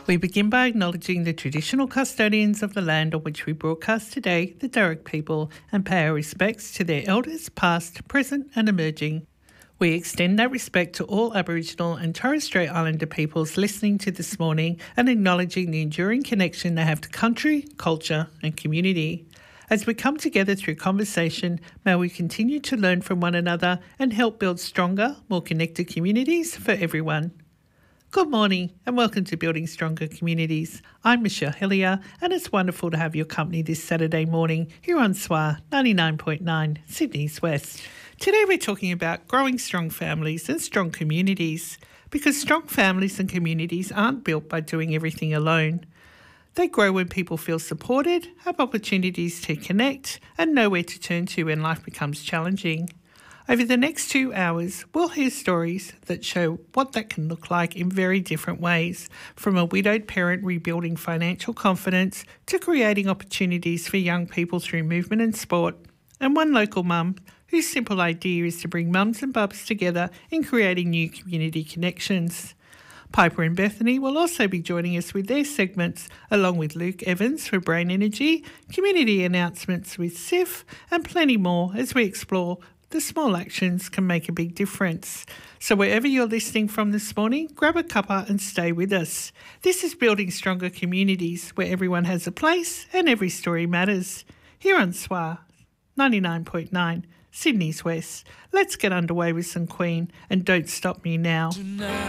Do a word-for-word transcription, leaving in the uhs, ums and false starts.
We begin by acknowledging the traditional custodians of the land on which we broadcast today, the Darug people, and pay our respects to their elders past, present and emerging. We extend that respect to all Aboriginal and Torres Strait Islander peoples listening to this morning and acknowledging the enduring connection they have to country, culture and community. As we come together through conversation, may we continue to learn from one another and help build stronger, more connected communities for everyone. Good morning and welcome to Building Stronger Communities. I'm Michelle Hillier and it's wonderful to have your company this Saturday morning here on S W A ninety-nine point nine, Sydney's West. Today we're talking about growing strong families and strong communities, because strong families and communities aren't built by doing everything alone. They grow when people feel supported, have opportunities to connect and know where to turn to when life becomes challenging. Over the next two hours, we'll hear stories that show what that can look like in very different ways, from a widowed parent rebuilding financial confidence to creating opportunities for young people through movement and sport, and one local mum whose simple idea is to bring mums and bubs together in creating new community connections. Piper and Bethany will also be joining us with their segments, along with Luke Evans for Brain Energy, community announcements with S I F, and plenty more as we explore the small actions can make a big difference. So wherever you're listening from this morning, grab a cuppa and stay with us. This is Building Stronger Communities, where everyone has a place and every story matters. Here on S W A ninety-nine point nine, Sydney's West. Let's get underway with some Queen and Don't Stop Me Now. Tonight.